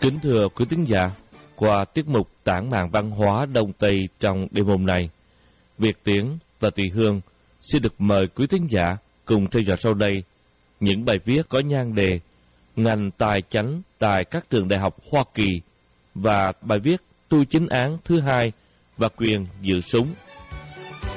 Kính thưa quý thính giả, qua tiết mục tản mạn văn hóa Đông Tây trong đêm hôm nay, Việt Tiến và Tùy Hương xin được mời quý thính giả cùng theo dõi sau đây những bài viết có nhan đề Ngành Tài chánh tại các trường đại học Hoa Kỳ và bài viết Tu chính án thứ hai và quyền giữ súng.